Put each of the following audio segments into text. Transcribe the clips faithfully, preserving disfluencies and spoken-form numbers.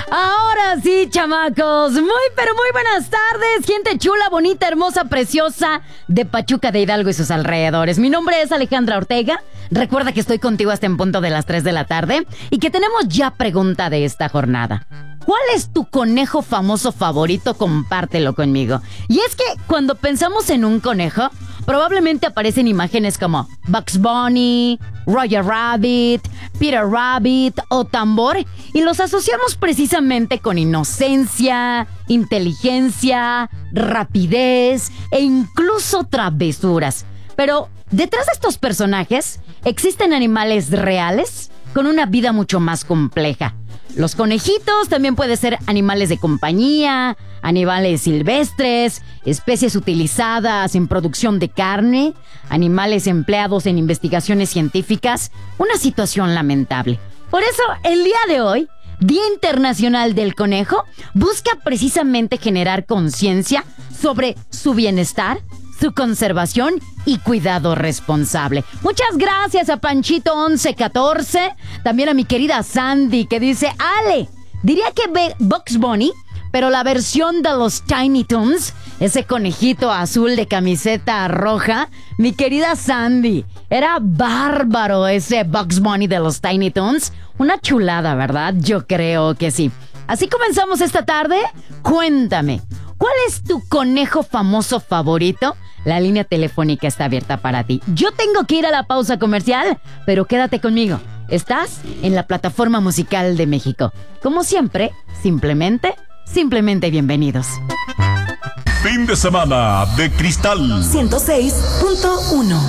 Ahora sí, chamacos. Muy, pero muy buenas tardes. Gente chula, bonita, hermosa, preciosa de Pachuca de Hidalgo y sus alrededores. Mi nombre es Alejandra Ortega. Recuerda que estoy contigo hasta en punto de las tres de la tarde y que tenemos ya pregunta de esta jornada. ¿Cuál es tu conejo famoso favorito? Compártelo conmigo. Y es que cuando pensamos en un conejo, probablemente aparecen imágenes como Bugs Bunny, Roger Rabbit, Peter Rabbit o Tambor y los asociamos precisamente con inocencia, inteligencia, rapidez e incluso travesuras. Pero detrás de estos personajes existen animales reales con una vida mucho más compleja. Los conejitos también pueden ser animales de compañía, animales silvestres, especies utilizadas en producción de carne, animales empleados en investigaciones científicas. Una situación lamentable. Por eso, el día de hoy, Día Internacional del Conejo, busca precisamente generar conciencia sobre su bienestar, su conservación y cuidado responsable. Muchas gracias a Panchito once catorce, también a mi querida Sandy que dice, Ale, diría que Bugs Bunny, pero la versión de los Tiny Toons, ese conejito azul de camiseta roja, mi querida Sandy, era bárbaro ese Bugs Bunny de los Tiny Toons. Una chulada, ¿verdad? Yo creo que sí. Así comenzamos esta tarde. Cuéntame, ¿cuál es tu conejo famoso favorito? La línea telefónica está abierta para ti. Yo tengo que ir a la pausa comercial, pero quédate conmigo. Estás en la plataforma musical de México. Como siempre, simplemente, simplemente bienvenidos. Fin de semana de Cristal ciento seis punto uno.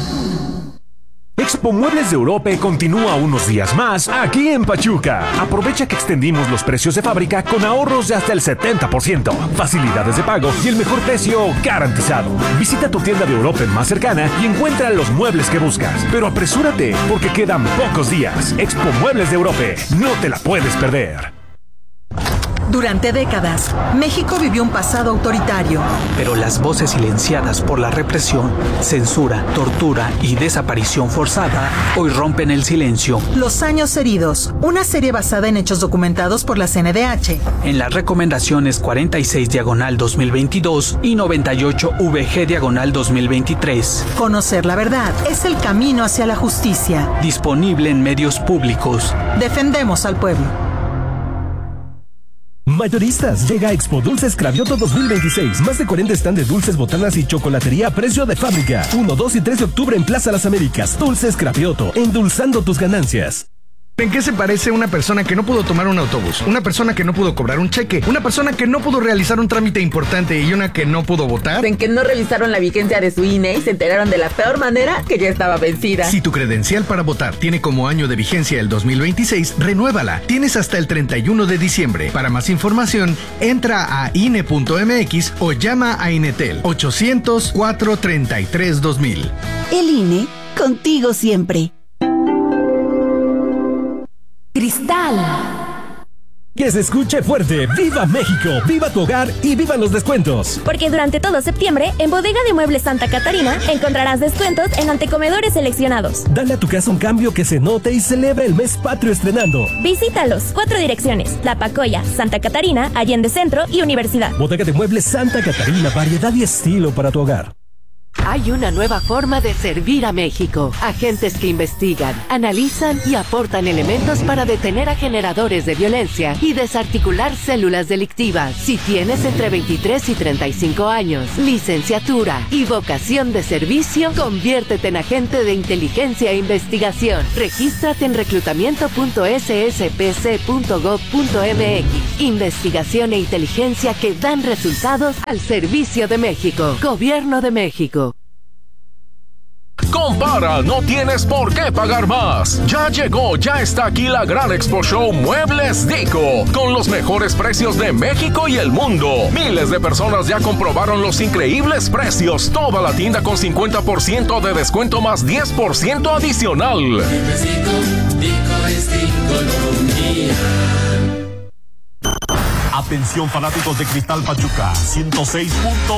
Expo Muebles de Europa continúa unos días más aquí en Pachuca. Aprovecha que extendimos los precios de fábrica con ahorros de hasta el setenta por ciento, facilidades de pago y el mejor precio garantizado. Visita tu tienda de Europa más cercana y encuentra los muebles que buscas. Pero apresúrate porque quedan pocos días. Expo Muebles de Europa, no te la puedes perder. Durante décadas, México vivió un pasado autoritario. Pero las voces silenciadas por la represión, censura, tortura y desaparición forzada hoy rompen el silencio. Los años heridos, una serie basada en hechos documentados por la C N D H. En las recomendaciones cuarenta y seis diagonal dos mil veintidós y noventa y ocho V G diagonal dos mil veintitrés. Conocer la verdad es el camino hacia la justicia. Disponible en medios públicos. Defendemos al pueblo. Mayoristas, llega a Expo Dulces Cravioto dos mil veintiséis. Más de cuarenta stand de dulces, botanas y chocolatería a precio de fábrica. uno, dos y tres de octubre en Plaza Las Américas. Dulces Cravioto, endulzando tus ganancias. ¿En qué se parece una persona que no pudo tomar un autobús? Una persona que no pudo cobrar un cheque, una persona que no pudo realizar un trámite importante y una que no pudo votar. En que no revisaron la vigencia de su I N E y se enteraron de la peor manera que ya estaba vencida. Si tu credencial para votar tiene como año de vigencia el dos mil veintiséis, renuévala. Tienes hasta el treinta y uno de diciembre. Para más información, entra a I N E punto M X o llama a Inetel ochocientos, cuatrocientos treinta y tres, dos mil. El I N E, contigo siempre. Cristal. Que se escuche fuerte. ¡Viva México! ¡Viva tu hogar! ¡Y vivan los descuentos! Porque durante todo septiembre, en Bodega de Muebles Santa Catarina, encontrarás descuentos en antecomedores seleccionados. Dale a tu casa un cambio que se note y celebra el mes patrio estrenando. Visítalos. Cuatro direcciones: La Pacoya, Santa Catarina, Allende Centro y Universidad. Bodega de Muebles Santa Catarina. Variedad y estilo para tu hogar. Hay una nueva forma de servir a México. Agentes que investigan, analizan y aportan elementos para detener a generadores de violencia y desarticular células delictivas. Si tienes entre veintitrés y treinta y cinco años, licenciatura y vocación de servicio, conviértete en agente de inteligencia e investigación. Regístrate en reclutamiento punto s s p c punto gov punto m x. Investigación e inteligencia que dan resultados al servicio de México. Gobierno de México. Compara, no tienes por qué pagar más. Ya llegó, ya está aquí la gran Expo Show Muebles Dico, con los mejores precios de México y el mundo. Miles de personas ya comprobaron los increíbles precios. Toda la tienda con cincuenta por ciento de descuento más diez por ciento adicional. Muebles Dico, Dico es Diconomía. Atención fanáticos de Cristal Pachuca, ciento seis punto